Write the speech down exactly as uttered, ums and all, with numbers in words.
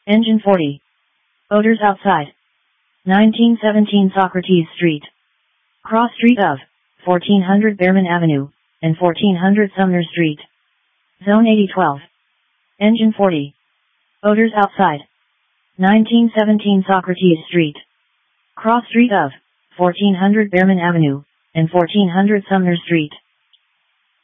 Engine forty. Odors outside. nineteen seventeen Socrates Street. Cross street of fourteen hundred Behrman Avenue and fourteen hundred Sumner Street. Zone eighty twelve. Engine forty. Odors outside. nineteen seventeen Socrates Street. Cross street of fourteen hundred Behrman Avenue and fourteen hundred Sumner Street.